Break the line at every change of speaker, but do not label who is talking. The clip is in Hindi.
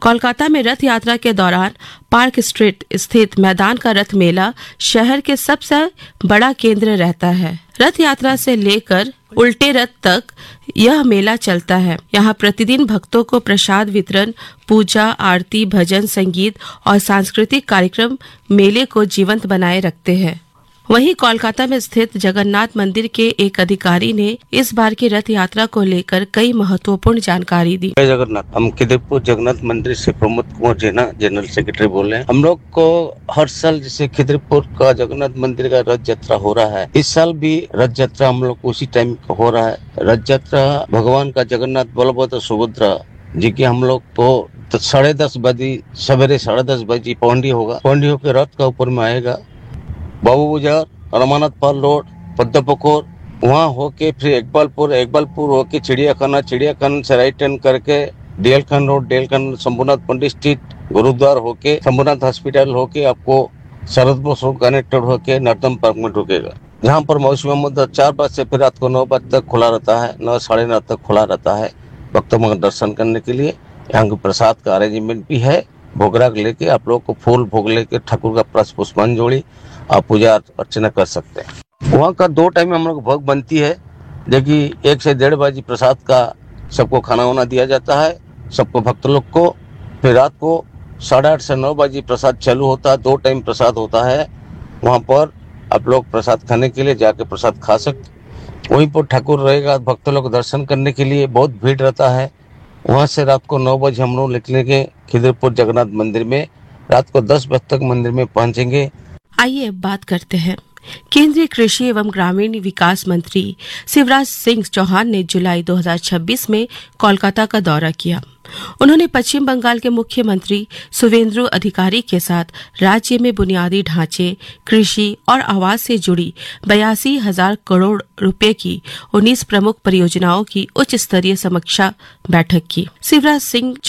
कोलकाता में रथ यात्रा के दौरान पार्क स्ट्रीट स्थित मैदान का रथ मेला शहर के सबसे बड़ा केंद्र रहता है। रथ यात्रा से लेकर उल्टे रथ तक यह मेला चलता है। यहाँ प्रतिदिन भक्तों को प्रसाद वितरण, पूजा, आरती, भजन, संगीत और सांस्कृतिक कार्यक्रम मेले को जीवंत बनाए रखते हैं। वहीं कोलकाता में स्थित जगन्नाथ मंदिर के एक अधिकारी ने इस बार की रथ यात्रा को लेकर कई महत्वपूर्ण जानकारी दी।
जय जगन्नाथ। हम खिदरपुर जगन्नाथ मंदिर से प्रमोद कुमार जैना जनरल सेक्रेटरी बोल रहे हैं। हम लोग को हर साल जैसे खिदरपुर का जगन्नाथ मंदिर का रथ यात्रा हो रहा है, इस साल भी रथ यात्रा हम लोग उसी टाइम हो रहा है। रथ यात्रा भगवान का जगन्नाथ बलभद्र सुभद्रा जी की हम लोग को 10:30 बजे सवेरे 10:30 बजे पौंडी होगा। पौंडी होकर रथ का ऊपर में आएगा बाबू बाजार, रमानाथ पाल रोड, पद्मपुकुर, वहाँ होके फिर इकबालपुर होके चिड़ियाखाना से राइट टर्न करके डीएल खान रोड, शंभुनाथ पंडित स्ट्रीट, गुरुद्वार होके शंभुनाथ हॉस्पिटल होके आपको शरदपुर रोड कनेक्टेड होके नर्तन पार्क में रुकेगा, जहाँ पर मौसम मुद्दत 4 बजे से फिर रात को 9 बजे तक खुला रहता है। 9 साढ़े 9 तक खुला रहता है भक्तों का दर्शन करने के लिए। यहाँ के प्रसाद का अरेंजमेंट भी है। भोगराग लेके आप लोग को फूल भोग लेके ठाकुर का प्लस पुष्पांजलि आप पूजा अर्चना कर सकते हैं। वहाँ का 2 टाइम हम लोग भोग बनती है, जो कि 1 से 1:30 बजे प्रसाद का सबको खाना वाना दिया जाता है, सबको भक्त लोग को। फिर रात को 8:30 से 9 बजे प्रसाद चालू होता है। 2 टाइम प्रसाद होता है। वहाँ पर आप लोग प्रसाद खाने के लिए जाके प्रसाद खा सकते। वहीं पर ठाकुर रहेगा, भक्त लोग दर्शन करने के लिए बहुत भीड़ रहता है। वहाँ से रात को 9 बजे हम लोग निकलेंगे खिदरपुर जगन्नाथ मंदिर में। रात को 10 बजे तक मंदिर में पहुँचेंगे।
आइए अब बात करते हैं। केंद्रीय कृषि एवं ग्रामीण विकास मंत्री शिवराज सिंह चौहान ने जुलाई 2026 में कोलकाता का दौरा किया। उन्होंने पश्चिम बंगाल के मुख्यमंत्री शुवेंदु अधिकारी के साथ राज्य में बुनियादी ढांचे, कृषि और आवास से जुड़ी 82,000 करोड़ रुपए की 19 प्रमुख परियोजनाओं की उच्च स्तरीय समीक्षा बैठक की। शिवराज सिंह